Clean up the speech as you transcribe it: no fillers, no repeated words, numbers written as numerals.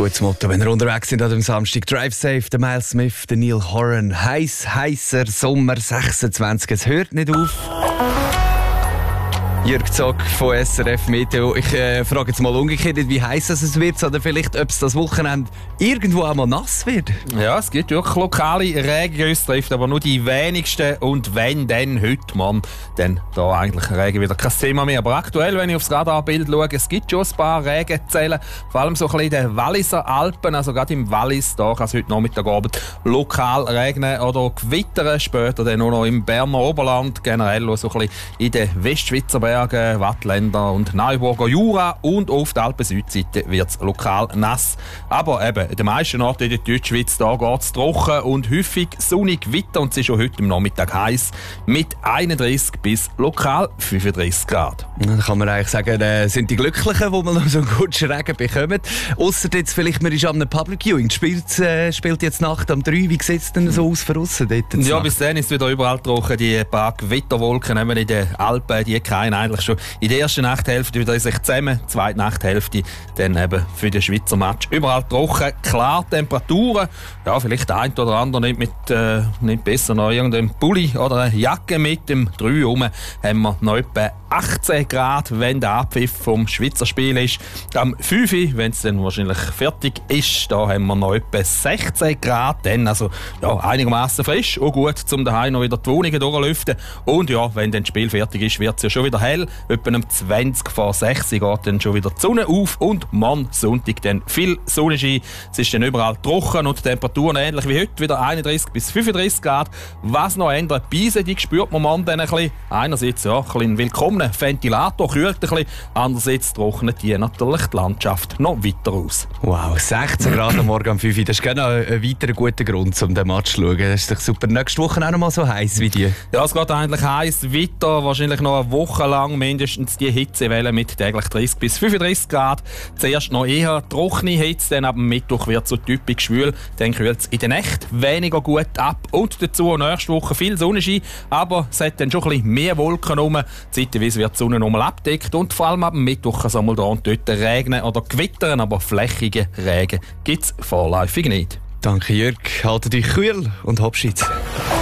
Gutes Motto, wenn ihr unterwegs sind an dem Samstag. Drive Safe, der Miles Smith, der Neil Horan. Heißer Sommer 26. Es hört nicht auf. Jürg Zock von SRF Meteo. Ich frage jetzt mal umgekehrt, wie heiß es wird, oder vielleicht, ob es das Wochenende irgendwo einmal nass wird. Ja, es gibt wirklich lokale Regengüsse, trifft aber nur die wenigsten. Und wenn dann heute, Mann, dann da eigentlich Regen wieder kein Thema mehr. Aber aktuell, wenn ich aufs Radarbild schaue, es gibt schon ein paar Regenzellen, vor allem so ein bisschen in den Walliser Alpen, also gerade im Wallis, da kann es heute Nachmittagabend lokal regnen oder gewittern, später dann nur noch im Berner Oberland, generell so ein bisschen in den Westschweizer Bergen, Wattländer und Neuburger Jura, und auf der Alpen-Südseite wird es lokal nass. Aber eben, in den meisten Orten in der Deutschschweiz geht es trocken und häufig sonnig Wetter, und es ist schon heute am Nachmittag heiß mit 31 bis lokal 35 Grad. Dann kann man eigentlich sagen, sind die Glücklichen, die man noch so einen guten Regen bekommen. Ausser jetzt vielleicht, man ist an einem Public Viewing, spielt jetzt Nacht um 3. Wie sieht es denn so aus für aussen dort? Ja, bis dann ist es wieder überall trocken. Die paar Gewitterwolken in den Alpen, die kennen eigentlich schon in der ersten Nachthälfte wieder in sich zusammen. Zweite Nachthälfte dann eben für den Schweizer Match. Überall trocken, klar Temperaturen. Ja, vielleicht der eine oder andere nimmt besser noch irgendeinen Pulli oder eine Jacke mit. Im 3 rum haben wir noch etwa 18 Grad, wenn der Abpfiff vom Schweizer Spiel ist. Am 5, wenn es dann wahrscheinlich fertig ist, da haben wir noch etwa 16 Grad. Dann also ja, einigermaßen frisch und gut, um daheim noch wieder die Wohnungen durchlüften. Und ja, wenn dann das Spiel fertig ist, wird es ja schon wieder hell. Etwa um 20 vor 6 geht dann schon wieder die Sonne auf und morgen Sonntag dann viel Sonnenschein. Es ist dann überall trocken und die Temperaturen ähnlich wie heute, wieder 31 bis 35 Grad. Was noch ändert, die Beise, geschspürt man morgen dann ein bisschen. Einerseits ja, ein bisschen willkommener Ventilator, kühlt ein bisschen. Andererseits trocknet die natürlich die Landschaft noch weiter aus. Wow, 16 Grad am Morgen um 5 das ist genau ein weiterer guter Grund, um den Match zu schauen. Das ist doch super. Nächste Woche auch noch mal so heiß wie die. Ja, es geht eigentlich heiß weiter. Wahrscheinlich noch eine Woche lang mindestens die Hitzewelle mit täglich 30 bis 35 Grad. Zuerst noch eher trockene Hitze, dann ab dem Mittwoch wird es so typisch schwül. Dann kühlt es in der Nacht weniger gut ab. Und dazu nächste Woche viel Sonnenschein, aber es hat dann schon ein bisschen mehr Wolken rum. Zeitweise wird die Sonne nochmal abdeckt und vor allem ab dem Mittwoch kann es einmal da und dort regnen oder gewittern, aber flächige Regen gibt es vorläufig nicht. Danke Jörg, haltet euch kühl und Abschied.